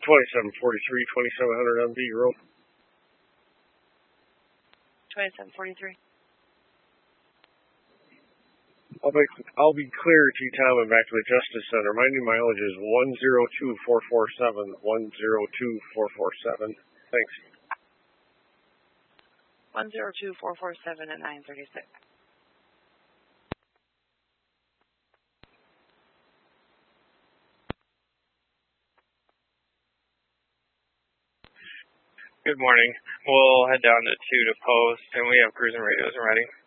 2743, 2700 MV, roll. 2743. I'll be clear, T-Tom, and back to the Justice Center. My new mileage is 102447, 102447. Thanks. 102447 at 936. Good morning. We'll head down to 2 to post, and we have cruising radios ready.